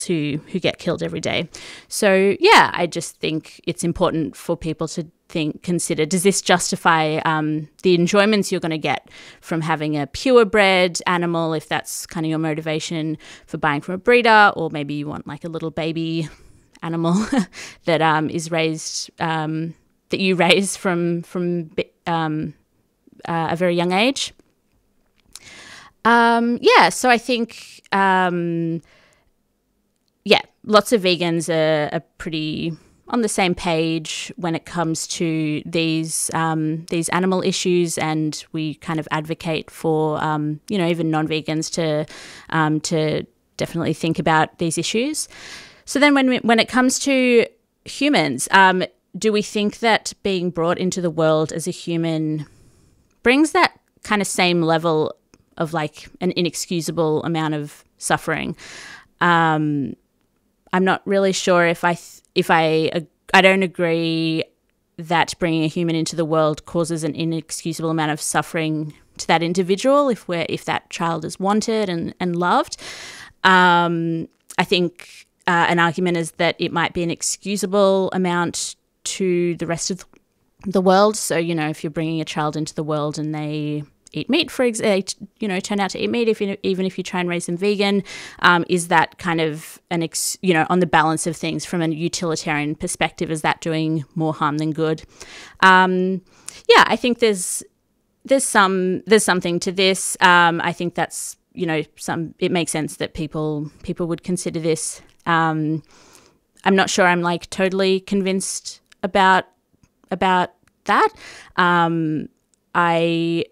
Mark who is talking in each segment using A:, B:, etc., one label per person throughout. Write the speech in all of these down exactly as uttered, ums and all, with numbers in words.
A: who who get killed every day. So yeah, I just think it's important for people to think, consider, does this justify um, the enjoyments you're going to get from having a purebred animal, if that's kind of your motivation for buying from a breeder, or maybe you want like a little baby animal that um, is raised, um, that you raise from, from um, uh, a very young age. Um, yeah, so I think, um, yeah, lots of vegans are, are pretty on the same page when it comes to these um, these animal issues, and we kind of advocate for um, you know, even non-vegans to um, to definitely think about these issues. So then, when we, when it comes to humans, um, do we think that being brought into the world as a human brings that kind of same level of like an inexcusable amount of suffering? Um, I'm not really sure if I th- if I uh, I don't agree that bringing a human into the world causes an inexcusable amount of suffering to that individual if we're if that child is wanted and and loved. Um, I think uh, an argument is that it might be an excusable amount to the rest of the world. So, you know, if you're bringing a child into the world and they eat meat, for example, you know, turn out to eat meat, if you, even if you try and raise them vegan, um, is that kind of an, ex, you know, on the balance of things from a utilitarian perspective, is that doing more harm than good? Um, yeah, I think there's there's some there's something to this. Um, I think that's, you know, some it makes sense that people people would consider this. Um, I'm not sure I'm like totally convinced about about that. Um, I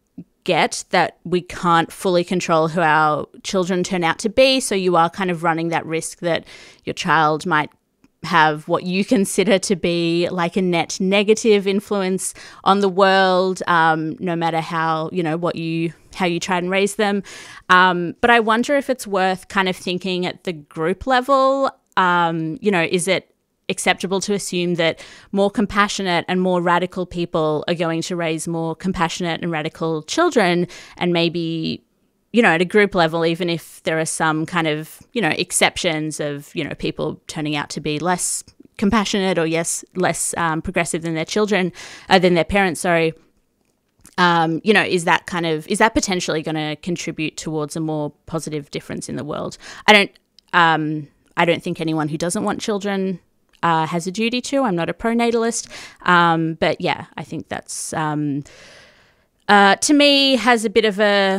A: get that we can't fully control who our children turn out to be, so you are kind of running that risk that your child might have what you consider to be like a net negative influence on the world, um, no matter how, you know, what you how you try and raise them. Um, but I wonder if it's worth kind of thinking at the group level. Um, you know, is it acceptable to assume that more compassionate and more radical people are going to raise more compassionate and radical children, and maybe, you know, at a group level, even if there are some kind of, you know, exceptions of, you know, people turning out to be less compassionate or yes, less um, progressive than their children, uh, than their parents, sorry, um, you know, is that kind of, is that potentially going to contribute towards a more positive difference in the world? I don't, um, I don't think anyone who doesn't want children Uh, has a duty to. I'm not a pronatalist. Um, but yeah, I think that's, um, uh, to me, has a bit of a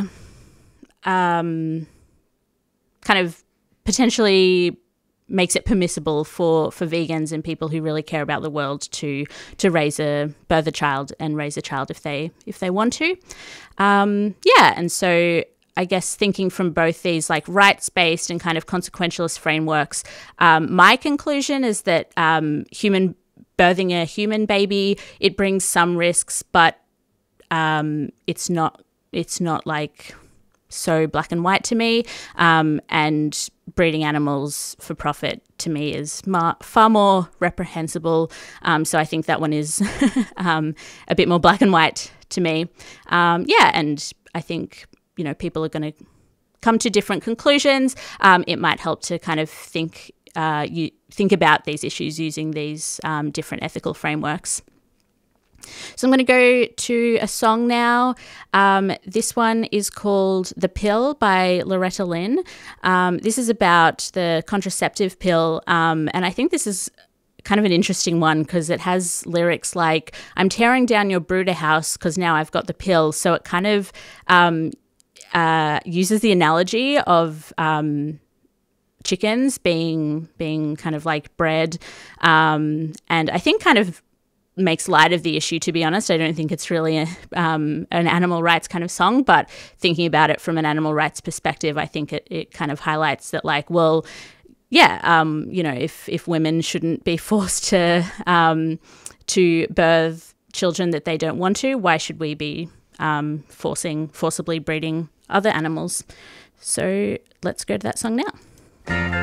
A: um, kind of potentially makes it permissible for, for vegans and people who really care about the world to to raise a, birth a child and raise a child if they, if they want to. Um, yeah, and so I guess thinking from both these like rights-based and kind of consequentialist frameworks, um, my conclusion is that um, human birthing a human baby, it brings some risks, but um, it's not it's not like so black and white to me. Um, and breeding animals for profit to me is mar- far more reprehensible. Um, so I think that one is um, a bit more black and white to me. Um, yeah, and I think, you know, people are going to come to different conclusions. Um, it might help to kind of think uh, you think about these issues using these um, different ethical frameworks. So I'm going to go to a song now. Um, this one is called The Pill by Loretta Lynn. Um, this is about the contraceptive pill, um, and I think this is kind of an interesting one because it has lyrics like, I'm tearing down your brooder house because now I've got the pill. So it kind of um, Uh, uses the analogy of um, chickens being being kind of like bred, um, and I think kind of makes light of the issue, to be honest. I don't think it's really a, um, an animal rights kind of song, but thinking about it from an animal rights perspective, I think it, it kind of highlights that, like, well, yeah, um, you know, if, if women shouldn't be forced to um, to birth children that they don't want to, why should we be um, forcing forcibly breeding other animals? So let's go to that song now.